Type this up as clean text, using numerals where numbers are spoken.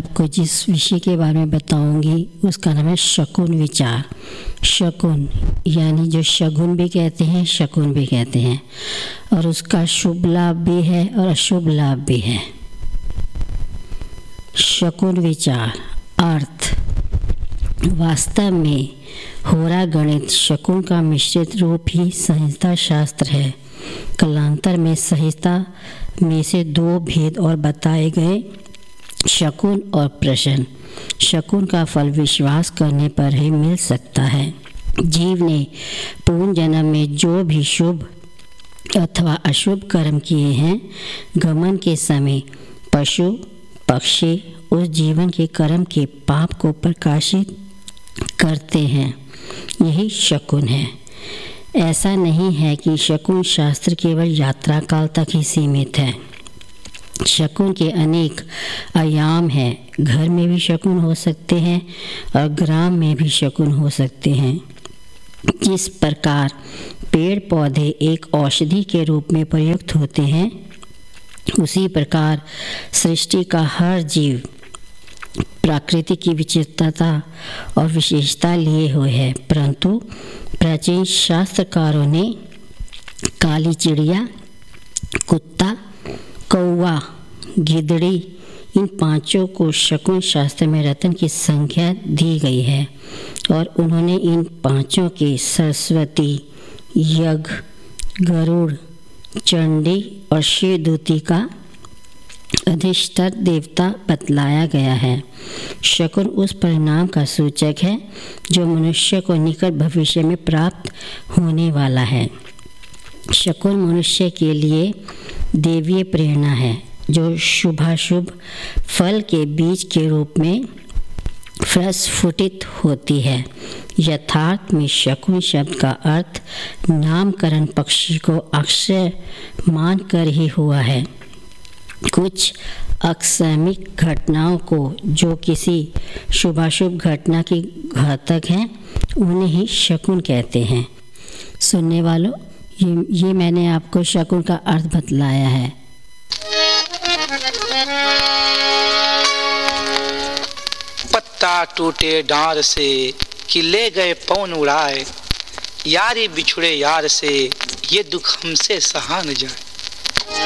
आपको जिस विषय के बारे में बताऊंगी उसका नाम है शकुन विचार। शकुन यानी जो शगुन भी कहते हैं, शकुन भी कहते हैं, और उसका शुभ लाभ भी है और अशुभ लाभ भी है। शकुन विचार अर्थ वास्तव में होरा गणित शकुन का मिश्रित रूप ही संहिता शास्त्र है। कालांतर में संहिता में से दो भेद और बताए गए, शकुन और प्रश्न। शकुन का फल विश्वास करने पर ही मिल सकता है। जीव ने पूर्व जन्म में जो भी शुभ अथवा अशुभ कर्म किए हैं, गमन के समय पशु पक्षी उस जीवन के कर्म के पाप को प्रकाशित करते हैं। यही शकुन है। ऐसा नहीं है कि शकुन शास्त्र केवल यात्रा काल तक ही सीमित है। शकुन के अनेक आयाम हैं। घर में भी शकुन हो सकते हैं और ग्राम में भी शकुन हो सकते हैं। जिस प्रकार पेड़ पौधे एक औषधि के रूप में प्रयुक्त होते हैं, उसी प्रकार सृष्टि का हर जीव प्रकृति की विचित्रता और विशेषता लिए हुए है। परंतु प्राचीन शास्त्रकारों ने काली चिड़िया, कुत्ता, कौवा, गिदड़ी, इन पांचों को शकुन शास्त्र में रत्न की संख्या दी गई है और उन्होंने इन पांचों के सरस्वती, यज्ञ, गरुड़, चंडी और शिवदूती का अधिष्ठान देवता बतलाया गया है। शकुन उस परिणाम का सूचक है जो मनुष्य को निकट भविष्य में प्राप्त होने वाला है। शकुन मनुष्य के लिए देवीय प्रेरणा है जो शुभाशुभ फल के बीज के रूप में प्रस्फुटित होती है। यथार्थ में शकुन शब्द का अर्थ नामकरण पक्षी को अक्षय मानकर ही हुआ है। कुछ आकस्मिक घटनाओं को जो किसी शुभाशुभ घटना की घातक हैं, उन्हें ही शकुन कहते हैं। सुनने वालों, ये मैंने आपको शकुन का अर्थ बतलाया है। पत्ता टूटे डार से कि ले गए पवन उड़ाए, यारी बिछुड़े यार से ये दुख हमसे सहा न जाए।